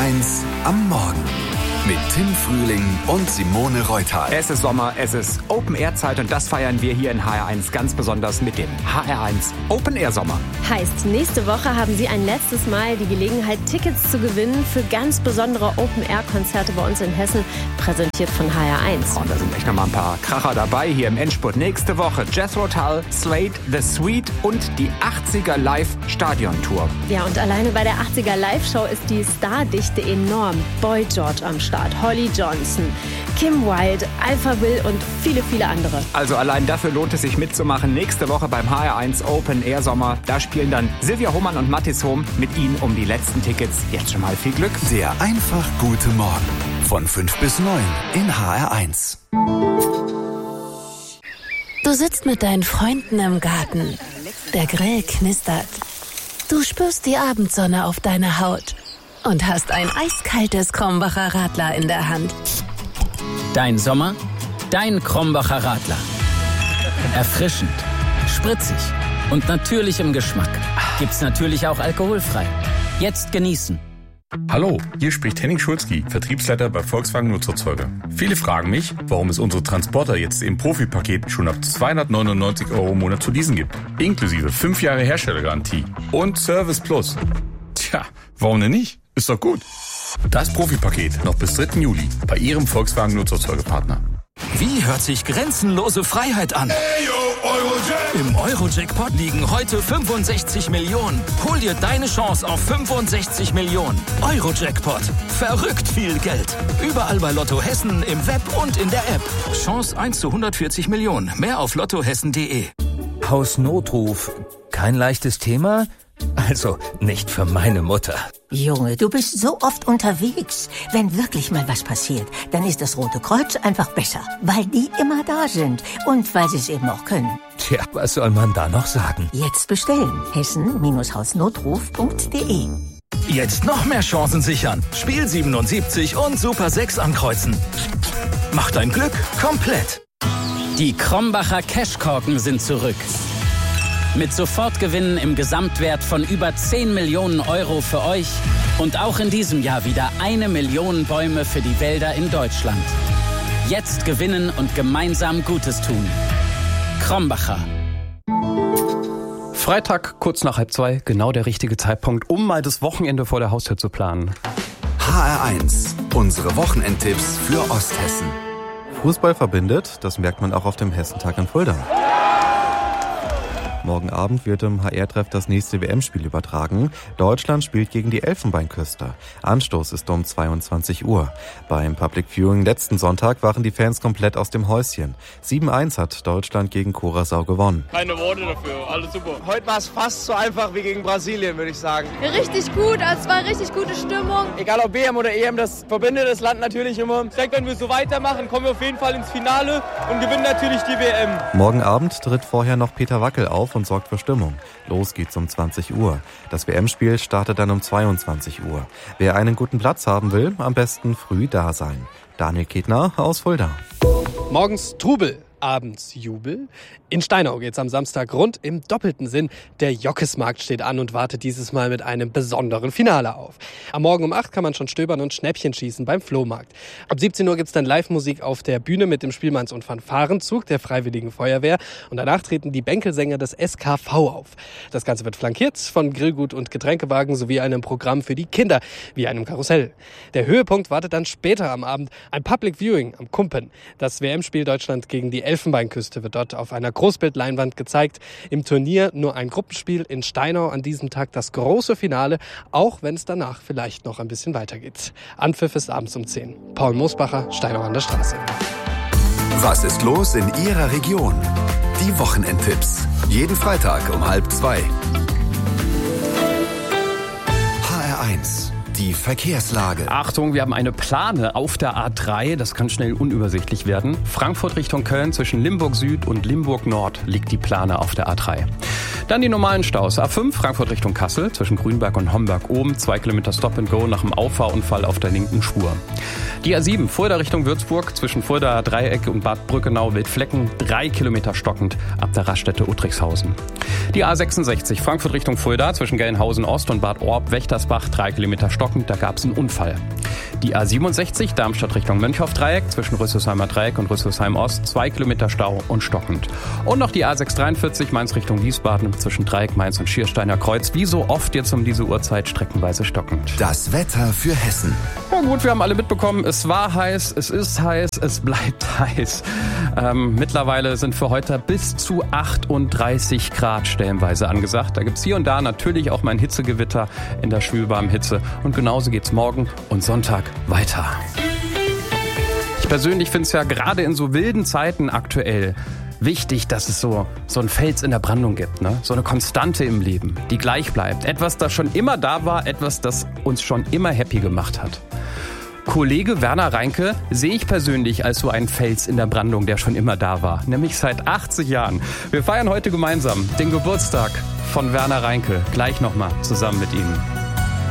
HR1 am Morgen. Mit Tim Frühling und Simone Reuthal. Es ist Sommer, es ist Open-Air-Zeit und das feiern wir hier in HR1 ganz besonders mit dem HR1 Open-Air-Sommer. Heißt, nächste Woche haben Sie ein letztes Mal die Gelegenheit, Tickets zu gewinnen für ganz besondere Open-Air-Konzerte bei uns in Hessen, präsentiert von HR1. Und da sind echt nochmal ein paar Kracher dabei hier im Endspurt. Nächste Woche Jethro Tull, Slade, The Sweet und die 80er Live-Stadion-Tour. Ja, und alleine bei der 80er Live-Show ist die Stardichte enorm. Boy George am Start, Holly Johnson, Kim Wilde, Alpha Will und viele, viele andere. Also allein dafür lohnt es sich mitzumachen. Nächste Woche beim HR1 Open Air Sommer. Da spielen dann Silvia Hohmann und Mathis Hohm mit Ihnen um die letzten Tickets. Jetzt schon mal viel Glück. Der einfach gute Morgen von 5 bis 9 in HR1. Du sitzt mit deinen Freunden im Garten. Der Grill knistert. Du spürst die Abendsonne auf deiner Haut und hast ein eiskaltes Krombacher Radler in der Hand. Dein Sommer, dein Krombacher Radler. Erfrischend, spritzig und natürlich im Geschmack. Gibt's natürlich auch alkoholfrei. Jetzt genießen. Hallo, hier spricht Henning Schulzki, Vertriebsleiter bei Volkswagen Nutzfahrzeuge. Viele fragen mich, warum es unsere Transporter jetzt im Profipaket schon ab 299 € im Monat zu leasen gibt. Inklusive 5 Jahre Herstellergarantie und Service Plus. Tja, warum denn nicht? Ist doch gut. Das Profipaket noch bis 3. Juli bei Ihrem Volkswagen Nutzfahrzeugepartner. Wie hört sich grenzenlose Freiheit an? Im Euro-Jackpot liegen heute 65 Millionen. Hol dir deine Chance auf 65 Millionen. Euro-Jackpot. Verrückt viel Geld. Überall bei Lotto Hessen, im Web und in der App. Chance 1 zu 140 Millionen. Mehr auf lottohessen.de. Hausnotruf. Kein leichtes Thema? Also nicht für meine Mutter. Junge, du bist so oft unterwegs. Wenn wirklich mal was passiert, dann ist das Rote Kreuz einfach besser. Weil die immer da sind und weil sie es eben auch können. Tja, was soll man da noch sagen? Jetzt bestellen. hessen-hausnotruf.de. Jetzt noch mehr Chancen sichern. Spiel 77 und Super 6 ankreuzen. Mach dein Glück komplett. Die Krombacher Cashkorken sind zurück. Mit Sofortgewinnen im Gesamtwert von über 10 Millionen € für euch und auch in diesem Jahr wieder 1 Million Bäume für die Wälder in Deutschland. Jetzt gewinnen und gemeinsam Gutes tun. Krombacher. Freitag, kurz nach 1:30, genau der richtige Zeitpunkt, um mal das Wochenende vor der Haustür zu planen. HR1, unsere Wochenendtipps für Osthessen. Fußball verbindet, das merkt man auch auf dem Hessentag in Fulda. Morgen Abend wird im HR-Treff das nächste WM-Spiel übertragen. Deutschland spielt gegen die Elfenbeinküste. Anstoß ist um 22 Uhr. Beim Public Viewing letzten Sonntag waren die Fans komplett aus dem Häuschen. 7:1 hat Deutschland gegen Curaçao gewonnen. Keine Worte dafür, alles super. Heute war es fast so einfach wie gegen Brasilien, würde ich sagen. Richtig gut, es war richtig gute Stimmung. Egal ob WM oder EM, das verbindet das Land natürlich immer. Ich denke, wenn wir so weitermachen, kommen wir auf jeden Fall ins Finale und gewinnen natürlich die WM. Morgen Abend tritt vorher noch Peter Wackel auf und sorgt für Stimmung. Los geht's um 20 Uhr. Das WM-Spiel startet dann um 22 Uhr. Wer einen guten Platz haben will, am besten früh da sein. Daniel Ketner aus Fulda. Morgens Trubel, abends Jubel. In Steinau geht's am Samstag rund im doppelten Sinn. Der Jockesmarkt steht an und wartet dieses Mal mit einem besonderen Finale auf. Am Morgen um 8 kann man schon stöbern und Schnäppchen schießen beim Flohmarkt. Ab 17 Uhr gibt's dann Live-Musik auf der Bühne mit dem Spielmanns- und Fanfarenzug der Freiwilligen Feuerwehr. Und danach treten die Bänkelsänger des SKV auf. Das Ganze wird flankiert von Grillgut und Getränkewagen sowie einem Programm für die Kinder, wie einem Karussell. Der Höhepunkt wartet dann später am Abend. Ein Public Viewing am Kumpen. Das WM-Spiel Deutschland gegen die Elfenbeinküste wird dort auf einer Großbildleinwand gezeigt. Im Turnier nur ein Gruppenspiel, in Steinau an diesem Tag das große Finale, auch wenn es danach vielleicht noch ein bisschen weitergeht. Anpfiff ist abends um 10. Paul Moosbacher, Steinau an der Straße. Was ist los in Ihrer Region? Die Wochenendtipps. Jeden Freitag um 1:30. HR1. Die Verkehrslage. Achtung, wir haben eine Plane auf der A3. Das kann schnell unübersichtlich werden. Frankfurt Richtung Köln zwischen Limburg Süd und Limburg Nord liegt die Plane auf der A3. Dann die normalen Staus. A5 Frankfurt Richtung Kassel zwischen Grünberg und Homberg oben. 2 Kilometer Stop and Go nach dem Auffahrunfall auf der linken Spur. Die A7 Fulda Richtung Würzburg zwischen Fulda Dreieck und Bad Brückenau-Wildflecken. 3 Kilometer stockend ab der Raststätte Uttrichshausen. Die A66 Frankfurt Richtung Fulda zwischen Gelnhausen Ost und Bad Orb-Wächtersbach. 3 Kilometer stockend, da gab es einen Unfall. Die A67 Darmstadt Richtung Mönchhoff-Dreieck zwischen Rüsselsheimer Dreieck und Rüsselsheim Ost. 2 Kilometer Stau und stockend. Und noch die A643 Mainz Richtung Wiesbaden zwischen Dreieck, Mainz und Schiersteiner Kreuz. Wie so oft jetzt um diese Uhrzeit streckenweise stockend. Das Wetter für Hessen. Ja gut, wir haben alle mitbekommen, es war heiß, es ist heiß, es bleibt heiß. Mittlerweile sind für heute bis zu 38 Grad stellenweise angesagt. Da gibt's hier und da natürlich auch mal ein Hitzegewitter in der schwülwarmen Hitze. Und genauso geht's morgen und Sonntag weiter. Ich persönlich finde es ja gerade in so wilden Zeiten aktuell wichtig, dass es so ein Fels in der Brandung gibt, ne? So eine Konstante im Leben, die gleich bleibt. Etwas, das schon immer da war, etwas, das uns schon immer happy gemacht hat. Kollege Werner Reinke sehe ich persönlich als so einen Fels in der Brandung, der schon immer da war. Nämlich seit 80 Jahren. Wir feiern heute gemeinsam den Geburtstag von Werner Reinke. Gleich nochmal zusammen mit Ihnen.